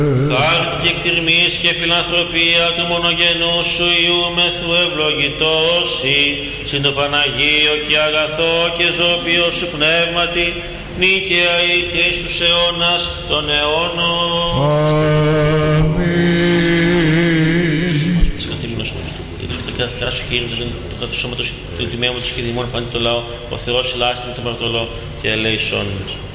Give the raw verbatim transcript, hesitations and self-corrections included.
Χάρτη και εκτιρμής και φιλανθρωπία του μονογενού σου Υιού μεθού ευλογητώσει, συν το Παναγίο και αγαθό και ζώπιο σου πνεύματι, νίκαια ή και εις τους αιώνας των αιώνων. Αμήν. Σε καθήμενος το κάθε σου χείρι, το κάθε σώμα του τιμαίου του και δημών φανεί το λαό, ο Θεός ελάστη με τον παρτολό και ελέησόν μας.